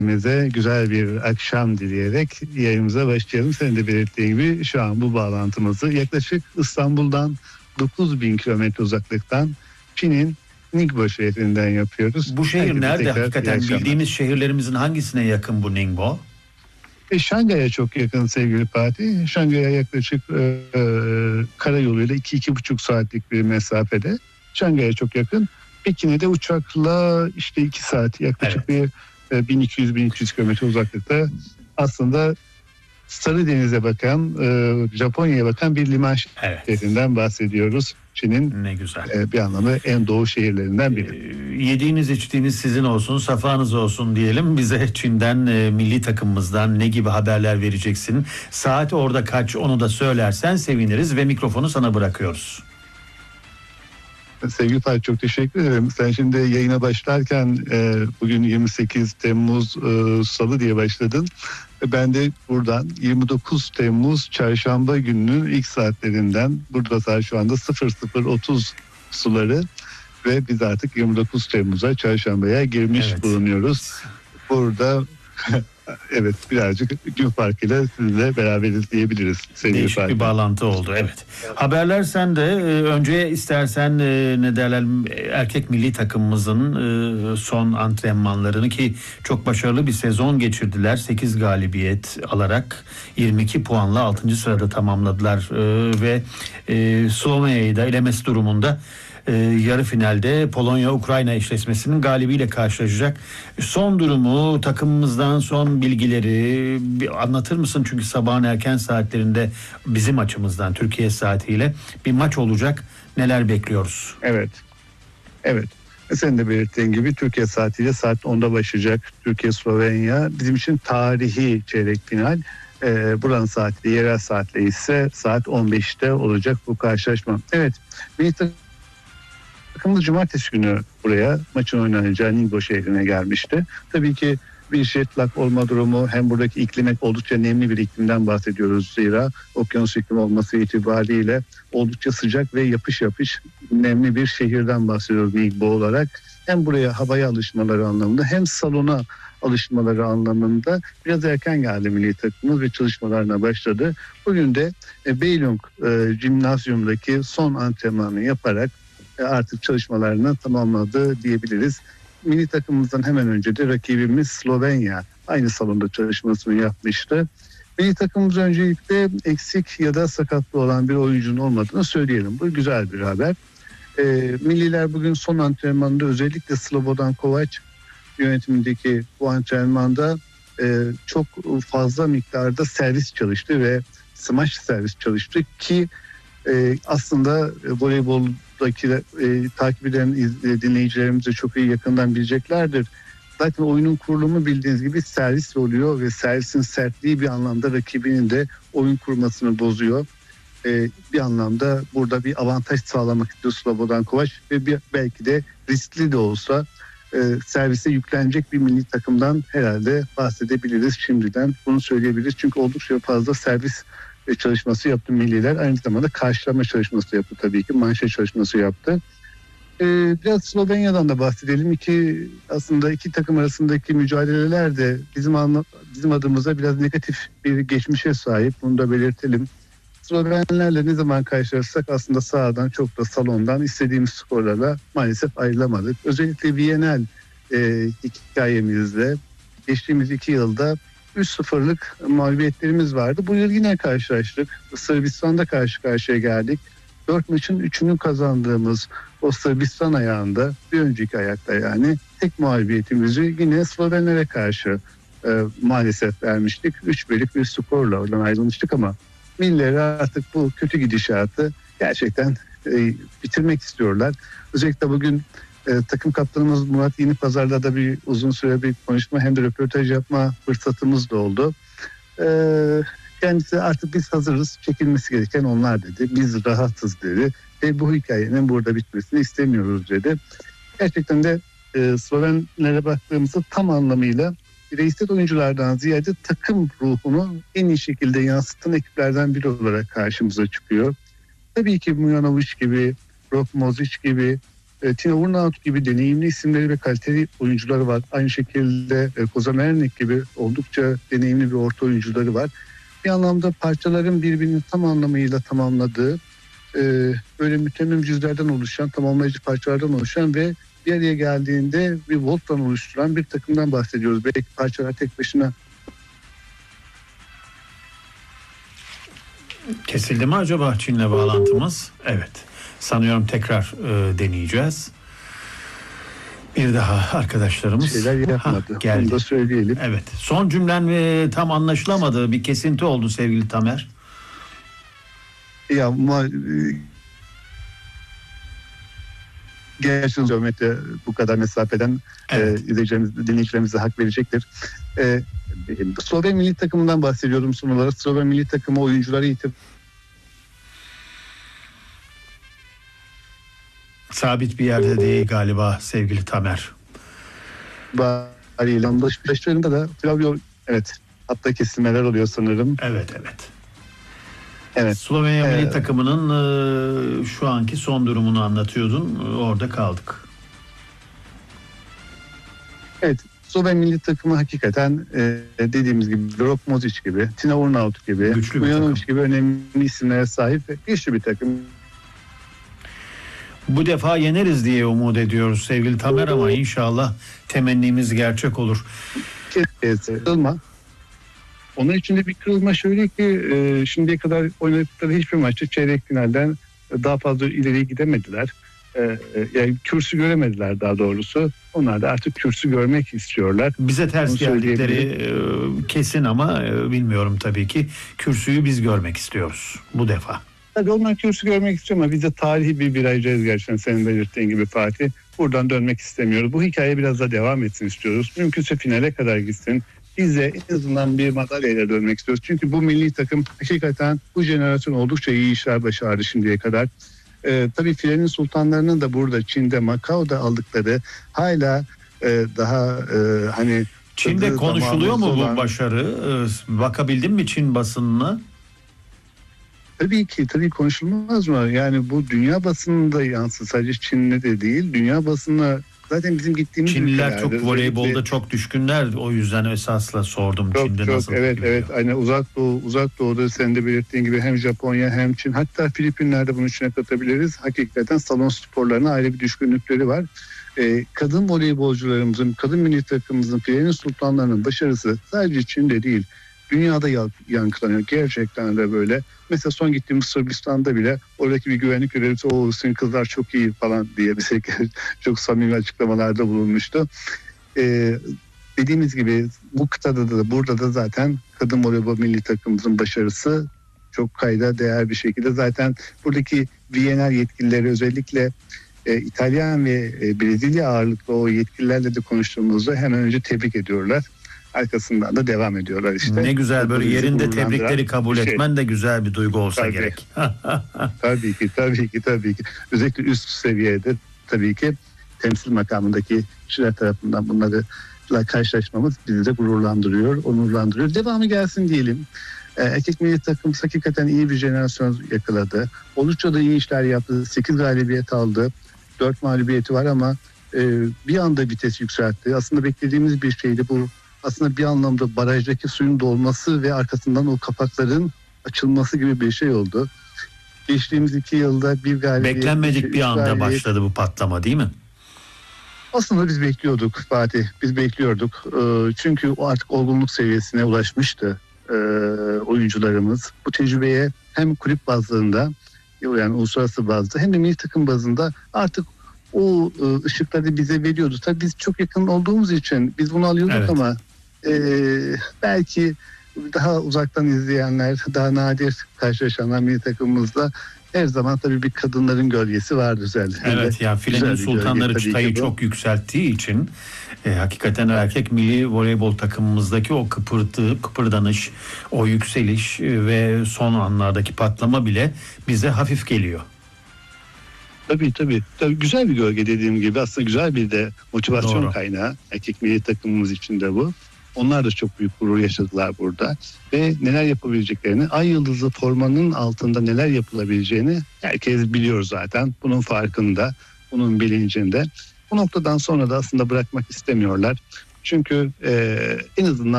dinleyicilerimize güzel bir akşam dileyerek yayınımıza başlayalım. Senin de belirttiğin gibi şu an bu bağlantımızı yaklaşık İstanbul'dan 9.000 kilometre uzaklıktan Çin'in Ningbo şehrinden yapıyoruz. Bu şehir Herkese nerede? tekrar Hakikaten bildiğimiz şehirlerimizin hangisine yakın bu Ningbo? Şangay'a çok yakın sevgili Fatih. Şangay'a yaklaşık karayoluyla 2-2,5 saatlik bir mesafede. Şangay'a çok yakın. Pekin'e de uçakla işte 2 saat yaklaşık bir 1200-1300 kilometre uzaklıkta. Aslında Sarıdeniz'e bakan, Japonya'ya bakan bir liman şehrinden bahsediyoruz. Çin'in ne güzel. Bir anlamda en doğu şehirlerinden biri. Yediğiniz içtiğiniz sizin olsun, safanız olsun diyelim. Bize Çin'den, milli takımımızdan ne gibi haberler vereceksin? Saat orada kaç, onu da söylersen seviniriz ve mikrofonu sana bırakıyoruz. Sevgili Fatih, çok teşekkür ederim. Sen şimdi yayına başlarken bugün 28 Temmuz Salı diye başladın. Ben de buradan 29 Temmuz Çarşamba gününün ilk saatlerinden, burada saat şu anda 00:30 suları ve biz artık 29 Temmuz'a, Çarşamba'ya girmiş bulunuyoruz. Burada evet, birazcık gün farkıyla sizinle beraberiz diyebiliriz. Değişik bir bağlantı oldu, evet. Haberler sende. Önce istersen ne derler, erkek milli takımımızın son antrenmanlarını, ki çok başarılı bir sezon geçirdiler. 8 galibiyet alarak 22 puanla 6. sırada tamamladılar ve Slovenya'yı da elemesi durumunda yarı finalde Polonya-Ukrayna eşleşmesinin galibiyle karşılaşacak. Son durumu, takımımızdan son bilgileri bir anlatır mısın? Çünkü sabahın erken saatlerinde bizim açımızdan Türkiye saatiyle bir maç olacak. Neler bekliyoruz? Evet. Senin de belirttiğin gibi Türkiye saatiyle saat 10'da başlayacak Türkiye-Slovenya. Bizim için tarihi çeyrek final. Buranın saatiyle, yerel saatle ise saat 15'te olacak bu karşılaşma. Evet, milli takımımız cumartesi günü buraya maçın oynanacağı Ningbo şehrine gelmişti. Tabii ki bir jet lag olma durumu, hem buradaki iklim oldukça nemli bir iklimden bahsediyoruz. Zira okyanus iklimi olması itibariyle oldukça sıcak ve yapış nemli bir şehirden bahsediyoruz Ningbo olarak. Hem buraya havaya alışmaları anlamında hem salona alışmaları anlamında biraz erken geldi milli takımımız ve çalışmalarına başladı. Bugün de Beylong Jimnazyum'daki son antrenmanı yaparak artık çalışmalarını tamamladı diyebiliriz. Milli takımımızdan hemen önce de rakibimiz Slovenya aynı salonda çalışmasını yapmıştı. Milli takımımız öncelikle eksik ya da sakatlı olan bir oyuncunun olmadığını söyleyelim. Bu güzel bir haber. Milliler bugün son antrenmanda özellikle Slobodan Kovac yönetimindeki bu antrenmanda çok fazla miktarda servis çalıştı ve smaç servis çalıştı ki aslında voleyboldaki takip eden dinleyicilerimiz de çok iyi yakından bileceklerdir. Zaten oyunun kurulumu bildiğiniz gibi servis oluyor ve servisin sertliği bir anlamda rakibinin de oyun kurmasını bozuyor. Bir anlamda burada bir avantaj sağlamak istiyor Slobodan Kovac ve belki de riskli de olsa servise yüklenecek bir milli takımdan herhalde bahsedebiliriz şimdiden. Bunu söyleyebiliriz çünkü oldukça fazla servis çalışması yaptı milliler. Aynı zamanda karşılama çalışması yaptı tabii ki. Manşet çalışması yaptı. Biraz Slovenya'dan da bahsedelim. Aslında iki takım arasındaki mücadeleler de bizim adımıza biraz negatif bir geçmişe sahip. Bunu da belirtelim. Slovenlerle ne zaman karşılaşsak aslında sahadan çok da salondan istediğimiz skorlarla maalesef ayrılamadık. Özellikle Viyanel hikayemizde geçtiğimiz 2 yılda 3-0'lık mağlubiyetlerimiz vardı. Bu yıl yine karşılaştık. Sırbistan'da karşı karşıya geldik. 4 maçın 3'ünü kazandığımız o Sırbistan ayağında, bir önceki ayakta yani, tek mağlubiyetimizi yine Slovenlere karşı maalesef vermiştik. 3-1'lik bir skorla oradan ayrılmıştık ama milliler artık bu kötü gidişatı gerçekten bitirmek istiyorlar. Özellikle bugün takım kaptanımız Murat Yenipazar'la da bir uzun süre bir konuşma hem de röportaj yapma fırsatımız da oldu. Kendisi artık biz hazırız, çekilmesi gereken onlar dedi. Biz rahatız dedi ve bu hikayenin burada bitmesini istemiyoruz dedi. Gerçekten de Slovenlere baktığımızda tam anlamıyla bireysel oyunculardan ziyade takım ruhunu en iyi şekilde yansıtan ekiplerden biri olarak karşımıza çıkıyor. Tabii ki Mujanovic gibi, Rok Mozic gibi Tino Wurnaut gibi deneyimli isimleri ve kaliteli oyuncuları var. Aynı şekilde Kozan Ernek gibi oldukça deneyimli bir orta oyuncuları var. Bir anlamda parçaların birbirini tam anlamıyla tamamladığı, böyle mütemmim cüzlerden oluşan, tamamlayıcı parçalardan oluşan ve bir araya geldiğinde bir volttan oluşturan bir takımdan bahsediyoruz. Belki parçalar tek başına. Kesildi mi acaba Çin'le bağlantımız? Evet. Sanıyorum tekrar deneyeceğiz. Bir daha arkadaşlarımız şeyler yapmadı. Geldi. Onu da söyleyelim. Evet. Son cümlen tam anlaşılamadı. Bir kesinti oldu sevgili Tamer. Ya ama gerçekten geometri bu kadar mesafeden Evet. dinleyicilerimize hak verecektir. Sloven milli takımından bahsediyorum son olarak. Sloven milli takımı oyuncuları Sabit bir yerde değil galiba sevgili Tamer. itibariyle başlarında da Flavio, evet, hatta kesilmeler oluyor sanırım. Evet. Evet. Slovenya milli takımının şu anki son durumunu anlatıyordun. Orada kaldık. Evet. Sloven milli takımı hakikaten dediğimiz gibi Rok Mozic gibi, Tino Wurnaut gibi, Ujanovic gibi önemli isimlere sahip güçlü bir takım. Bu defa yeneriz diye umut ediyoruz sevgili Tamer ama inşallah temennimiz gerçek olur. Kırılma. Onun içinde bir kırılma şöyle ki şimdiye kadar oynadıkları hiçbir maçta çeyrek finalden daha fazla ileriye gidemediler. Yani kürsü göremediler daha doğrusu. Onlar da artık kürsü görmek istiyorlar. Bize ters geldikleri kesin ama bilmiyorum tabii ki. Kürsüyü biz görmek istiyoruz bu defa. Tabii onlar kürsü görmek istiyor ama biz de tarihi bir virajcıyız gerçekten senin belirttiğin gibi Fatih. Buradan dönmek istemiyoruz. Bu hikaye biraz da devam etsin istiyoruz. Mümkünse finale kadar gitsin. Biz de en azından bir madalyayla dönmek istiyoruz. Çünkü bu milli takım hakikaten bu jenerasyon oldukça iyi işler başardı şimdiye kadar. Tabii filenin sultanlarının da burada Çin'de, Macao'da aldıkları hala daha hani... Çin'de konuşuluyor mu bu başarı? Bakabildin mi Çin basınına? Tabii konuşulmaz mı? Yani bu dünya basınında yansır. Sadece Çin'de de değil. Dünya basınına zaten bizim gittiğimiz Çinliler çok voleybolda çok düşkünler. O yüzden esasla sordum Çin'de nasıl. Evet. Aynı uzak doğuda senin de belirttiğin gibi hem Japonya hem Çin, hatta Filipinler'de bunun içine katabiliriz. Hakikaten salon sporlarına ayrı bir düşkünlükleri var. Kadın voleybolcularımızın, kadın milli takımımızın, filenin sultanlarının başarısı sadece Çin'de değil, dünyada yankılanıyor. Gerçekten de böyle. Mesela son gittiğimiz Sırbistan'da bile oradaki bir güvenlik görevlisi "o sizin kızlar çok iyi" falan diye bize çok samimi açıklamalarda bulunmuştu. Dediğimiz gibi bu kıtada da burada da zaten kadın voleybol milli takımımızın başarısı çok kayda değer bir şekilde. Zaten buradaki Viyener yetkilileri, özellikle İtalyan ve Brezilya ağırlıklı o yetkililerle de konuştuğumuzda hemen önce tebrik ediyorlar. Arkasından da devam ediyorlar işte. Ne güzel, böyle yerinde tebrikleri kabul etmen de güzel bir duygu olsa gerek. Tabii ki. Özellikle üst seviyede tabii ki temsil makamındaki kişiler tarafından bunlarla karşılaşmamız bizi de gururlandırıyor, onurlandırıyor. Devamı gelsin diyelim. Erkek milli takımımız hakikaten iyi bir jenerasyon yakaladı. Oldukça da iyi işler yaptı. 8 galibiyet aldı. 4 mağlubiyeti var ama bir anda vites yükseltti. Aslında beklediğimiz bir şeydi bu. Aslında bir anlamda barajdaki suyun dolması ve arkasından o kapakların açılması gibi bir şey oldu. Geçtiğimiz 2 yılda bir galibiyet... Beklenmedik bir anda başladı bu patlama, değil mi? Aslında biz bekliyorduk Fatih. Biz bekliyorduk. Çünkü o artık olgunluk seviyesine ulaşmıştı oyuncularımız. Bu tecrübeye hem kulüp bazında, yani uluslararası bazda, hem de milli takım bazında artık o ışıkları bize veriyordu. Tabii biz çok yakın olduğumuz için biz bunu alıyorduk, evet. Ama belki daha uzaktan izleyenler, daha nadir karşılaşanlar milli takımımızda her zaman tabii bir kadınların gölgesi vardı özellikle. Evet, yani filenin sultanları çıtayı çok yükselttiği için hakikaten erkek milli voleybol takımımızdaki o kıpırdanış, o yükseliş ve son anlardaki patlama bile bize hafif geliyor. Tabii. Güzel bir gölge dediğim gibi, aslında güzel bir de motivasyon kaynağı erkek milli takımımız için de bu. Onlar da çok büyük gurur yaşadılar burada ve neler yapabileceklerini, ay yıldızlı formanın altında neler yapılabileceğini herkes biliyor zaten. Bunun farkında. bunun bilincinde. Bu noktadan sonra da aslında bırakmak istemiyorlar. Çünkü en azından